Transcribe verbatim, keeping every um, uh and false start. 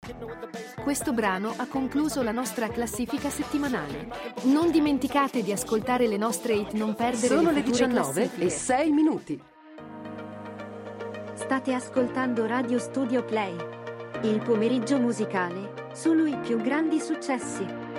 Questo brano ha concluso la nostra classifica settimanale. Non dimenticate di ascoltare le nostre hit, non perdere Sono le le future diciannove classifiche. e sei minuti. State ascoltando Radio Studio Play. Il pomeriggio musicale, solo i più grandi successi.